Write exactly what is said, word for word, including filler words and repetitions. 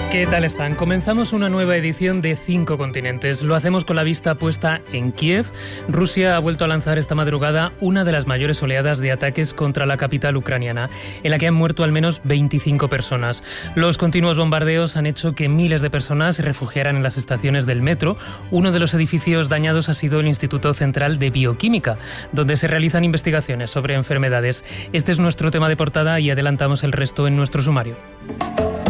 ¿Qué tal están? Comenzamos una nueva edición de Cinco Continentes. Lo hacemos con la vista puesta en Kiev. Rusia ha vuelto a lanzar esta madrugada una de las mayores oleadas de ataques contra la capital ucraniana, en la que han muerto al menos veinticinco personas. Los continuos bombardeos han hecho que miles de personas se refugiaran en las estaciones del metro. Uno de los edificios dañados ha sido el Instituto Central de Bioquímica, donde se realizan investigaciones sobre enfermedades. Este es nuestro tema de portada y adelantamos el resto en nuestro sumario.